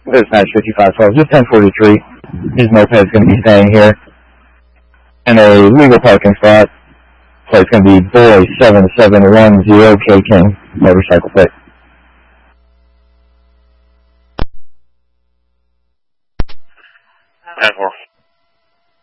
Dispatch 5512, just 1043. His moped's going to be staying here. And a legal parking spot. So it's going to be Boy 7710 K King motorcycle plate.